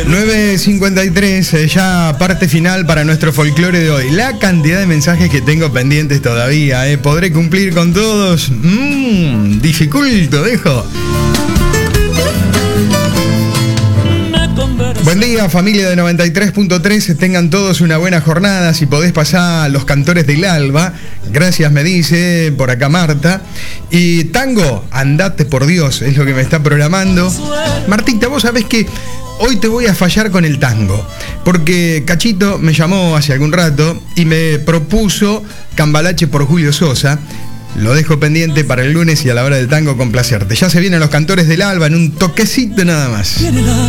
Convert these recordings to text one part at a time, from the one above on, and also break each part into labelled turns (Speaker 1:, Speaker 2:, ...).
Speaker 1: 9:53, ya parte final para nuestro folclore de hoy. La cantidad de mensajes que tengo pendientes todavía, ¿podré cumplir con todos? Dificulto, dejo. Buen día, familia de 93.3, tengan todos una buena jornada. Si podés pasar a los cantores del alba, gracias, me dice por acá Marta. Y tango, andate por Dios, es lo que me está programando. Martita, vos sabés que hoy te voy a fallar con el tango, porque Cachito me llamó hace algún rato y me propuso Cambalache por Julio Sosa. Lo dejo pendiente para el lunes y a la hora del tango complacerte. Ya se vienen los cantores del alba en un toquecito nada más.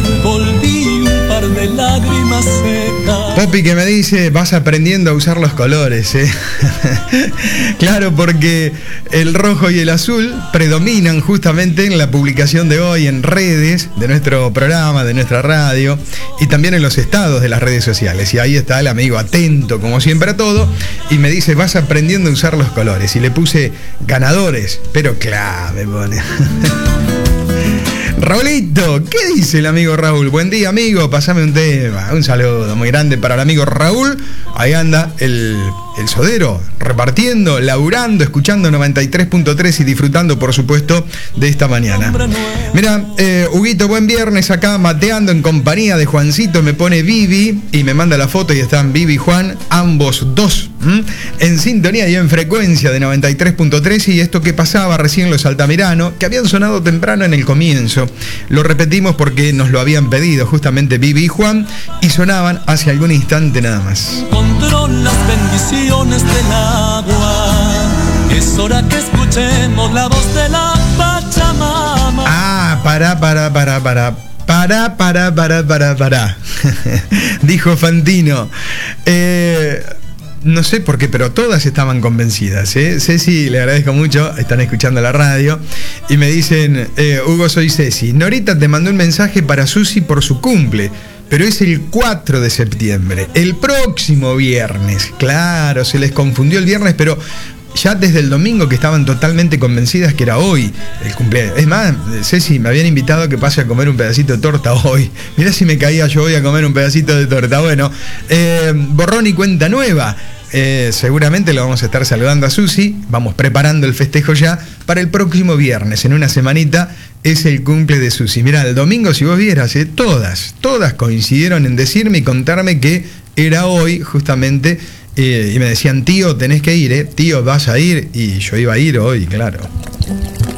Speaker 1: Popi que me dice, vas aprendiendo a usar los colores, Claro, porque el rojo y el azul predominan justamente en la publicación de hoy en redes de nuestro programa, de nuestra radio y también en los estados de las redes sociales. Y ahí está el amigo atento como siempre a todo y me dice, vas aprendiendo a usar los colores. Y le puse ganadores, pero claro, me pone. Raulito, ¿qué dice el amigo Raúl? Buen día, amigo, pasame un tema. Un saludo muy grande para el amigo Raúl. Ahí anda el sodero, repartiendo, laburando, escuchando 93.3 y disfrutando, por supuesto, de esta mañana. Mira, Huguito, buen viernes acá, mateando en compañía de Juancito, me pone Vivi y me manda la foto y están Vivi y Juan, ambos dos, en sintonía y en frecuencia de 93.3 y esto que pasaba recién los Altamirano, que habían sonado temprano en el comienzo. Lo repetimos porque nos lo habían pedido justamente Vivi y Juan y sonaban hace algún instante nada más.
Speaker 2: Control las bendiciones del agua. Es hora que escuchemos la voz de la Pachamama.
Speaker 1: Ah, para. Dijo Fantino. No sé por qué, pero todas estaban convencidas, Ceci, le agradezco mucho, están escuchando la radio y me dicen, Hugo, soy Ceci. Norita te mandó un mensaje para Susi por su cumple, pero es el 4 de septiembre, el próximo viernes. Claro, se les confundió el viernes, pero ya desde el domingo que estaban totalmente convencidas que era hoy el cumpleaños. Es más, Ceci, me habían invitado a que pase a comer un pedacito de torta hoy. Mirá si me caía yo hoy a comer un pedacito de torta. Bueno, borrón y cuenta nueva. Seguramente lo vamos a estar saludando a Susi. Vamos preparando el festejo ya para el próximo viernes. En una semanita es el cumple de Susi. Mirá, el domingo, si vos vieras, todas coincidieron en decirme y contarme que era hoy justamente. Y me decían, tío, tenés que ir, tío, vas a ir. Y yo iba a ir hoy, claro.